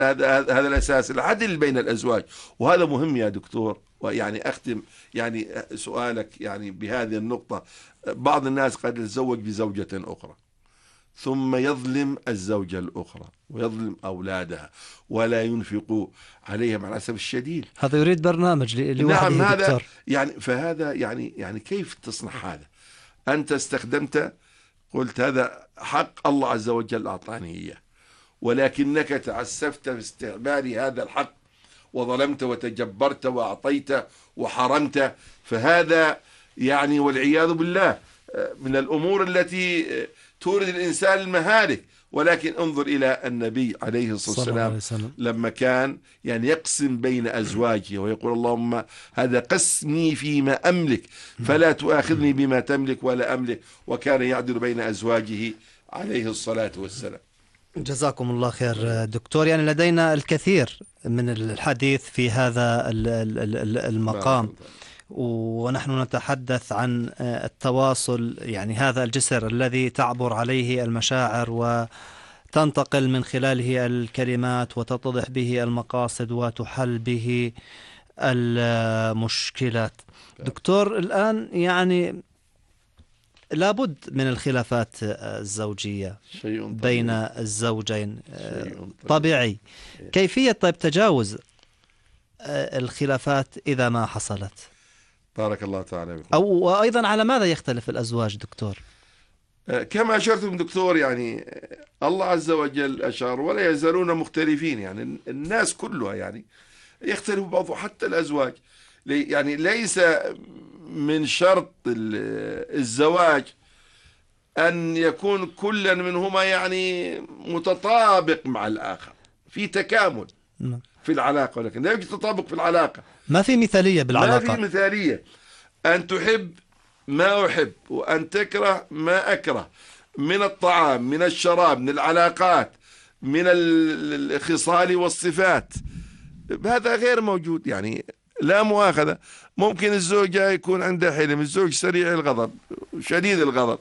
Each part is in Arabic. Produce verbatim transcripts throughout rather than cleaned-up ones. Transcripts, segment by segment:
هذا هذا الأساس، العدل بين الأزواج، وهذا مهم يا دكتور. ويعني أختم يعني سؤالك يعني بهذه النقطة. بعض الناس قد يتزوج بزوجة أخرى ثم يظلم الزوجة الأخرى ويظلم أولادها ولا ينفق عليها مع الأسف الشديد. هذا يريد برنامج لوحده. نعم هذا دكتور. يعني فهذا يعني يعني كيف تصنع هذا؟ أنت استخدمت، قلت هذا حق الله عز وجل أعطاني إياه، ولكنك تعسفت في استعمال هذا الحق وظلمت وتجبرت وأعطيت وحرمت. فهذا يعني والعياذ بالله من الأمور التي تورد الإنسان المهالك. ولكن انظر إلى النبي عليه الصلاة والسلام لما كان يعني يقسم بين أزواجه ويقول اللهم هذا قسمي فيما أملك فلا تؤاخذني بما تملك ولا أملك، وكان يعدل بين أزواجه عليه الصلاة والسلام. جزاكم الله خير دكتور. يعني لدينا الكثير من الحديث في هذا المقام، ونحن نتحدث عن التواصل، يعني هذا الجسر الذي تعبر عليه المشاعر وتنتقل من خلاله الكلمات وتتضح به المقاصد وتحل به المشكلات. دكتور، الآن يعني لابد من الخلافات الزوجية بين الزوجين، طبيعي. كيفية طيب تجاوز الخلافات إذا ما حصلت؟ بارك الله تعالى بكم. أو وأيضا على ماذا يختلف الأزواج دكتور؟ كما أشرتم دكتور، يعني الله عز وجل أشار ولا يزالون مختلفين. يعني الناس كلها يعني يختلف بعضهم حتى الأزواج. يعني ليس من شرط الزواج أن يكون كل منهما يعني متطابق مع الآخر في تكامل في العلاقة، ولكن لا يوجد تطابق في العلاقة. ما في مثالية بالعلاقة. ما في مثالية. أن تحب ما أحب وأن تكره ما أكره، من الطعام، من الشراب، من العلاقات، من الخصال والصفات، هذا غير موجود. يعني لا مؤاخذة، ممكن الزوجة يكون عندها حلم، الزوج سريع الغضب شديد الغضب،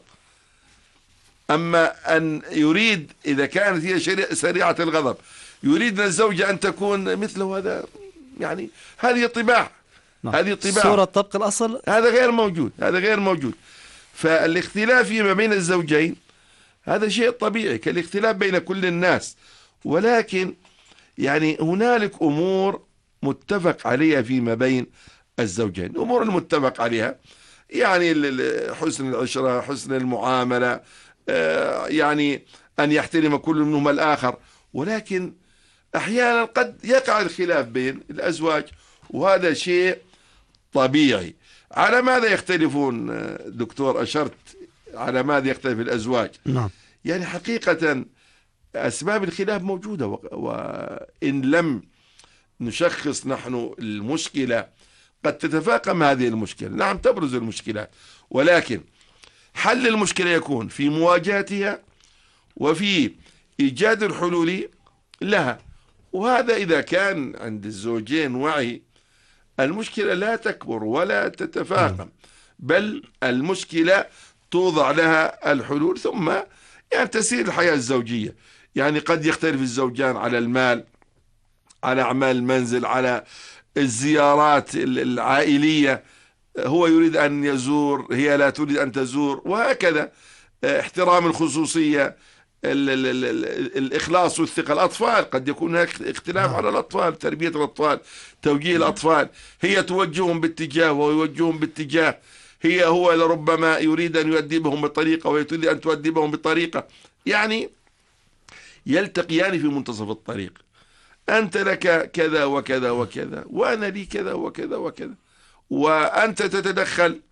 أما أن يريد إذا كانت هي سريعة الغضب يريد من الزوجة أن تكون مثله، هذا يعني هذه طباع. نعم. هذه طباع صورة طبق الأصل، هذا غير موجود. هذا غير موجود. فالاختلاف فيما بين الزوجين هذا شيء طبيعي كالاختلاف بين كل الناس، ولكن يعني هنالك أمور متفق عليها فيما بين الزوجين. الأمور المتفق عليها يعني حسن العشرة، حسن المعاملة، يعني أن يحترم كل منهما الآخر. ولكن أحيانا قد يقع الخلاف بين الأزواج، وهذا شيء طبيعي. على ماذا يختلفون دكتور؟ أشرت على ماذا يختلف الأزواج. نعم. يعني حقيقة أسباب الخلاف موجودة، وإن لم نشخص نحن المشكلة قد تتفاقم هذه المشكلة. نعم تبرز المشكلات، ولكن حل المشكلة يكون في مواجهتها وفي إيجاد الحلول لها. وهذا إذا كان عند الزوجين وعي، المشكلة لا تكبر ولا تتفاقم، بل المشكلة توضع لها الحلول ثم يعني تسير الحياة الزوجية. يعني قد يختلف الزوجان على المال، على أعمال المنزل، على الزيارات العائلية، هو يريد أن يزور، هي لا تريد أن تزور، وهكذا. احترام الخصوصية، ال ال ال ال الإخلاص والثقة. الأطفال قد يكون هناك اختلاف على الأطفال، تربية الأطفال، توجيه الأطفال، هي توجههم باتجاه وهو يوجههم باتجاه. هي هو لربما يريد أن يؤدبهم بطريقة ويريد أن تؤدبهم بطريقة، يعني يلتقيان في منتصف الطريق. أنت لك كذا وكذا وكذا، وأنا لي كذا وكذا وكذا، وأنت تتدخل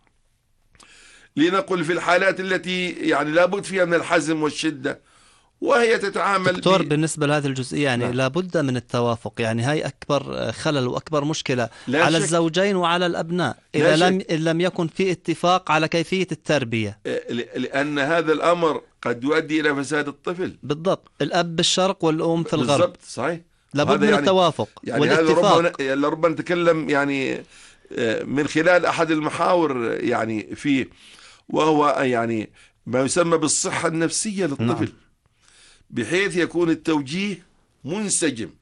لنقل في الحالات التي يعني لابد فيها من الحزم والشدة، وهي تتعامل. دكتور بالنسبة لهذه الجزئية يعني نعم. لابد من التوافق. يعني هاي أكبر خلل وأكبر مشكلة على شك. الزوجين وعلى الأبناء إذا لم إن لم يكن في اتفاق على كيفية التربية، لأن هذا الأمر قد يؤدي إلى فساد الطفل. بالضبط. الأب بالشرق والأم في الغرب. بالضبط صحيح. لابد من يعني التوافق يعني والاتفاق. هذا ربما ربما نتكلم يعني من خلال أحد المحاور يعني فيه، وهو يعني ما يسمى بالصحة النفسية للطفل. نعم. بحيث يكون التوجيه منسجم